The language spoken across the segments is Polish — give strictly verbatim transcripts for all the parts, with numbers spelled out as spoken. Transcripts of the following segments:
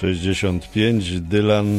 sześćdziesiąt pięć, Dylan,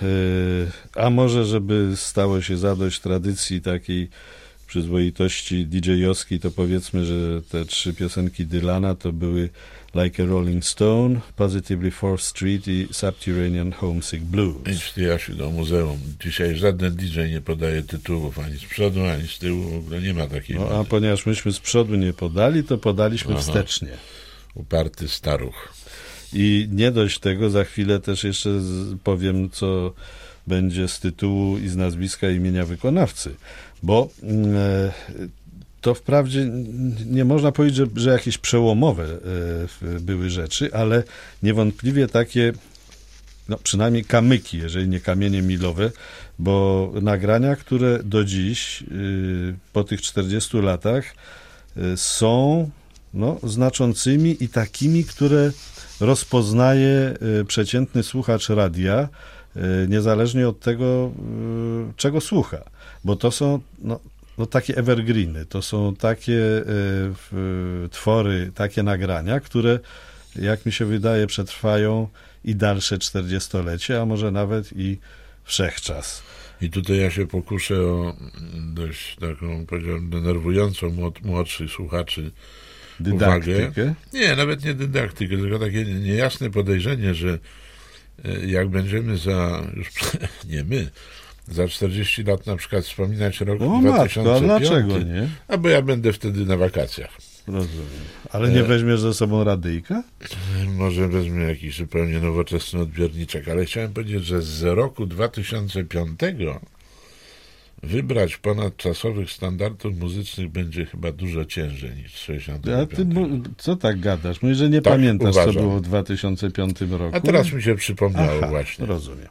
a może żeby stało się zadość tradycji takiej przyzwoitości didżejowskiej, to powiedzmy, że te trzy piosenki Dylana to były Like a Rolling Stone, Positively fourth Street i Subterranean Homesick Blues. Idź ty, Jasiu, do muzeum. Dzisiaj żaden didżej nie podaje tytułów ani z przodu, ani z tyłu. W ogóle nie ma takiej... No, a ponieważ myśmy z przodu nie podali, to podaliśmy Aha. wstecznie. Uparty staruch. I nie dość tego, za chwilę też jeszcze powiem, co będzie z tytułu i z nazwiska imienia wykonawcy. Bo e, to wprawdzie nie można powiedzieć, że, że jakieś przełomowe e, były rzeczy, ale niewątpliwie takie, no przynajmniej kamyki, jeżeli nie kamienie milowe, bo nagrania, które do dziś, e, po tych czterdziestu latach e, są no, znaczącymi i takimi, które rozpoznaje e, przeciętny słuchacz radia, e, niezależnie od tego, e, czego słucha. Bo to są no, no takie evergreeny, to są takie y, y, twory, takie nagrania, które, jak mi się wydaje, przetrwają i dalsze czterdziestolecie, a może nawet i wszechczas. I tutaj ja się pokuszę o dość taką, powiedziałbym, denerwującą młod, młodszych słuchaczy dydaktykę? Uwagę. Nie, nawet nie dydaktykę, tylko takie niejasne podejrzenie, że jak będziemy za, już nie my, za czterdzieści lat na przykład wspominać rok o, dwa tysiące piąty. Matko, a dlaczego nie? A bo ja będę wtedy na wakacjach. Rozumiem. Ale nie weźmiesz ze sobą radyjka? Może wezmę jakiś zupełnie nowoczesny odbiorniczek, ale chciałem powiedzieć, że z roku dwa tysiące piątego wybrać ponadczasowych standardów muzycznych będzie chyba dużo ciężej niż z sześćdziesiątego piątego. A ty, co tak gadasz? Mówisz, że nie tak pamiętasz, uważam. co było w dwa tysiące piątym roku? A teraz mi się przypomniało. Aha, właśnie. Rozumiem.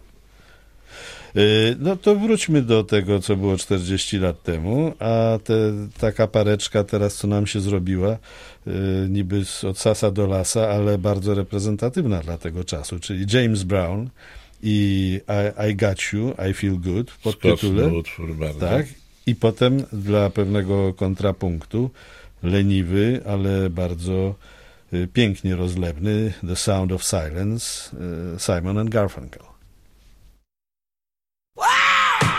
No to wróćmy do tego, co było czterdzieści lat temu, a te, taka pareczka teraz, co nam się zrobiła, niby od sasa do lasa, ale bardzo reprezentatywna dla tego czasu, czyli James Brown i I, I Got You, I Feel Good w podtytule. Utwór bardzo. Tak. I potem dla pewnego kontrapunktu leniwy, ale bardzo pięknie rozlewny The Sound of Silence, Simon and Garfunkel.